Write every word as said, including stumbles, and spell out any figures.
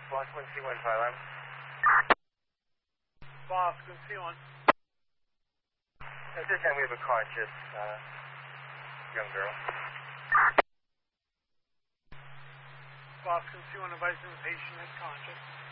Boston C one five eleven. Boston C one. At this time, we have a conscious uh, young girl. Boston C one advising the patient is conscious.